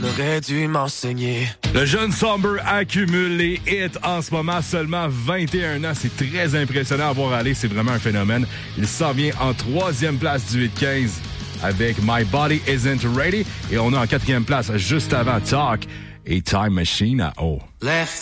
T'aurais dû m'enseigner. Le jeune Somber accumule les hits en ce moment, seulement 21 ans. C'est très impressionnant à voir aller, c'est vraiment un phénomène. Il s'en vient en 3e place du 8-15 avec My Body Isn't Ready. Et on a en 4e place, juste avant, Talk et Time Machine à O.